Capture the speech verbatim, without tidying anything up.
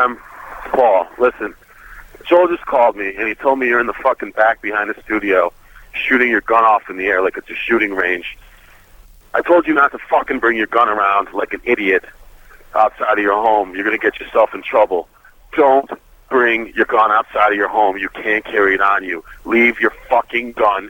Um, Paul, listen. Joel just called me, and he told me you're in the fucking back behind the studio shooting your gun off in the air like it's a shooting range. I told you not to fucking bring your gun around like an idiot outside of your home. You're going to get yourself in trouble. Don't bring your gun outside of your home. You can't carry it on you. Leave your fucking gun